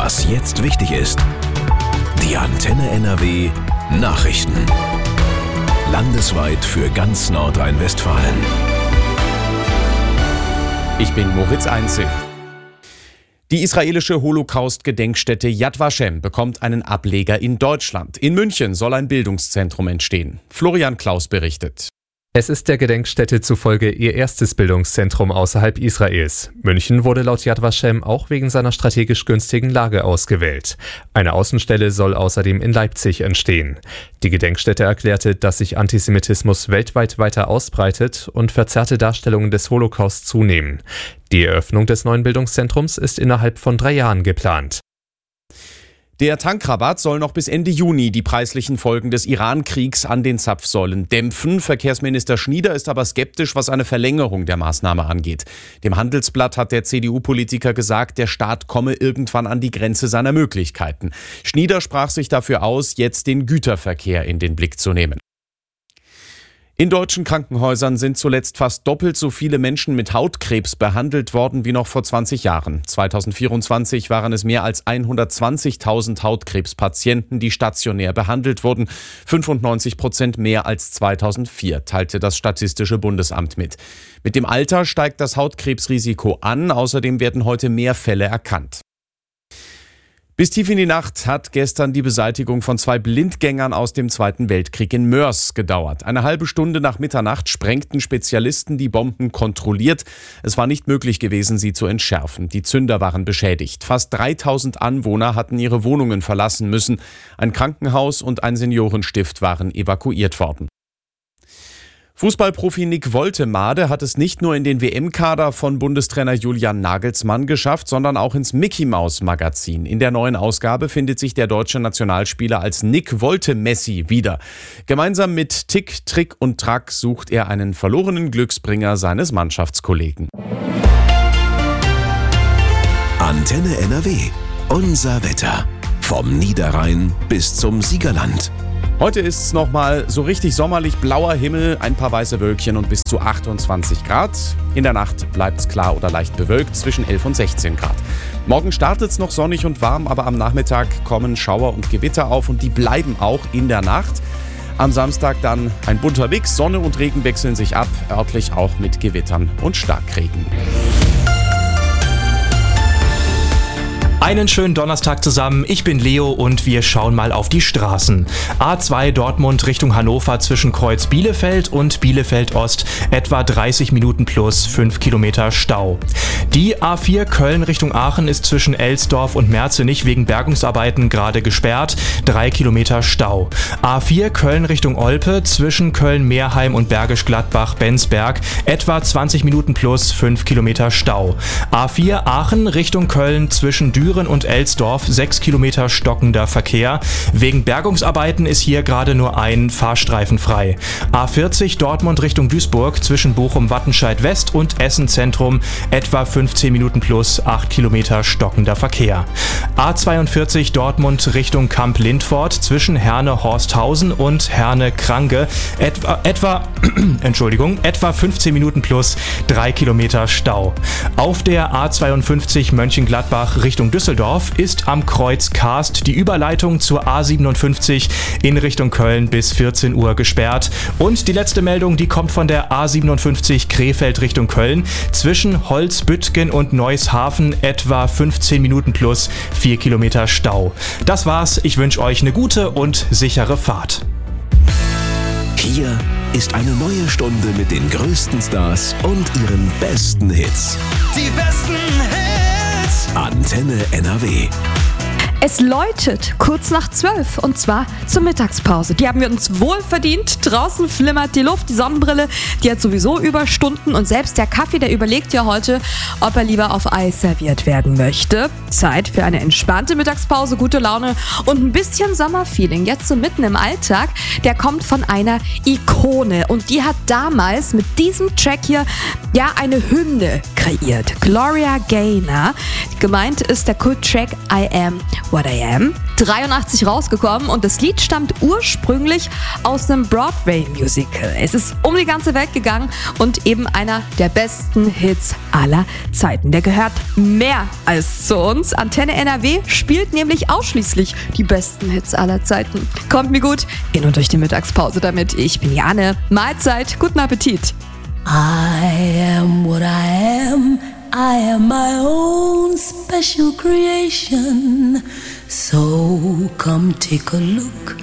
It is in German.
Was jetzt wichtig ist. Die Antenne NRW Nachrichten. Landesweit für ganz Nordrhein-Westfalen. Ich bin Moritz Einzel. Die israelische Holocaust-Gedenkstätte Yad Vashem bekommt einen Ableger in Deutschland. In München soll ein Bildungszentrum entstehen. Florian Klaus berichtet. Es ist der Gedenkstätte zufolge ihr erstes Bildungszentrum außerhalb Israels. München wurde laut Yad Vashem auch wegen seiner strategisch günstigen Lage ausgewählt. Eine Außenstelle soll außerdem in Leipzig entstehen. Die Gedenkstätte erklärte, dass sich Antisemitismus weltweit weiter ausbreitet und verzerrte Darstellungen des Holocaust zunehmen. Die Eröffnung des neuen Bildungszentrums ist innerhalb von 3 Jahren geplant. Der Tankrabatt soll noch bis Ende Juni die preislichen Folgen des Iran-Kriegs an den Zapfsäulen dämpfen. Verkehrsminister Schnieder ist aber skeptisch, was eine Verlängerung der Maßnahme angeht. Dem Handelsblatt hat der CDU-Politiker gesagt, der Staat komme irgendwann an die Grenze seiner Möglichkeiten. Schnieder sprach sich dafür aus, jetzt den Güterverkehr in den Blick zu nehmen. In deutschen Krankenhäusern sind zuletzt fast doppelt so viele Menschen mit Hautkrebs behandelt worden wie noch vor 20 Jahren. 2024 waren es mehr als 120.000 Hautkrebspatienten, die stationär behandelt wurden. 95% mehr als 2004, teilte das Statistische Bundesamt mit. Mit dem Alter steigt das Hautkrebsrisiko an. Außerdem werden heute mehr Fälle erkannt. Bis tief in die Nacht hat gestern die Beseitigung von 2 Blindgängern aus dem Zweiten Weltkrieg in Moers gedauert. Eine halbe Stunde nach Mitternacht sprengten Spezialisten die Bomben kontrolliert. Es war nicht möglich gewesen, sie zu entschärfen. Die Zünder waren beschädigt. Fast 3000 Anwohner hatten ihre Wohnungen verlassen müssen. Ein Krankenhaus und ein Seniorenstift waren evakuiert worden. Fußballprofi Nick Woltemade hat es nicht nur in den WM-Kader von Bundestrainer Julian Nagelsmann geschafft, sondern auch ins Mickey-Maus-Magazin. In der neuen Ausgabe findet sich der deutsche Nationalspieler als Nick Wolte-Messi wieder. Gemeinsam mit Tick, Trick und Track sucht er einen verlorenen Glücksbringer seines Mannschaftskollegen. Antenne NRW. Unser Wetter. Vom Niederrhein bis zum Siegerland. Heute ist es nochmal so richtig sommerlich, blauer Himmel, ein paar weiße Wölkchen und bis zu 28 Grad. In der Nacht bleibt es klar oder leicht bewölkt, zwischen 11 und 16 Grad. Morgen startet es noch sonnig und warm, aber am Nachmittag kommen Schauer und Gewitter auf und die bleiben auch in der Nacht. Am Samstag dann ein bunter Mix, Sonne und Regen wechseln sich ab, örtlich auch mit Gewittern und Starkregen. Einen schönen Donnerstag zusammen, ich bin Leo und wir schauen mal auf die Straßen. A2 Dortmund Richtung Hannover zwischen Kreuz Bielefeld und Bielefeld Ost, etwa 30 Minuten plus 5 Kilometer Stau. Die A4 Köln Richtung Aachen ist zwischen Elsdorf und Merzenich wegen Bergungsarbeiten gerade gesperrt, 3 Kilometer Stau. A4 Köln Richtung Olpe zwischen Köln-Meerheim und Bergisch Gladbach-Bensberg, etwa 20 Minuten plus 5 Kilometer Stau. A4 Aachen Richtung Köln zwischen Düren und Elsdorf, 6 Kilometer stockender Verkehr. Wegen Bergungsarbeiten ist hier gerade nur ein Fahrstreifen frei. A40 Dortmund Richtung Duisburg zwischen Bochum-Wattenscheid West und Essen Zentrum, etwa 15 Minuten plus 8 Kilometer stockender Verkehr. A42 Dortmund Richtung Kamp-Lindfort zwischen Herne-Horsthausen und Herne-Kranke, etwa 15 Minuten plus 3 Kilometer Stau. Auf der A52 Mönchengladbach Richtung Düsseldorf ist am Kreuz Karst die Überleitung zur A57 in Richtung Köln bis 14 Uhr gesperrt. Und die letzte Meldung, die kommt von der A57 Krefeld Richtung Köln zwischen Holzbüttgen und Neushafen, etwa 15 Minuten plus 4 Kilometer Stau. Das war's, ich wünsche euch eine gute und sichere Fahrt. Hier ist eine neue Stunde mit den größten Stars und ihren besten Hits. Die besten Hits. Antenne NRW. Es läutet kurz nach 12 und zwar zur Mittagspause. Die haben wir uns wohl verdient. Draußen flimmert die Luft, die Sonnenbrille, die hat sowieso Überstunden und selbst der Kaffee, der überlegt ja heute, ob er lieber auf Eis serviert werden möchte. Zeit für eine entspannte Mittagspause, gute Laune und ein bisschen Sommerfeeling. Jetzt so mitten im Alltag, der kommt von einer Ikone und die hat damals mit diesem Track hier ja eine Hymne kreiert. Gloria Gaynor. Gemeint ist der Kulttrack I Am What I Am, 83 rausgekommen und das Lied stammt ursprünglich aus einem Broadway-Musical. Es ist um die ganze Welt gegangen und eben einer der besten Hits aller Zeiten. Der gehört mehr als zu uns. Antenne NRW spielt nämlich ausschließlich die besten Hits aller Zeiten. Kommt mir gut in und durch die Mittagspause damit. Ich bin Jane. Mahlzeit, guten Appetit. I am what I am. I am my own special creation. So come take a look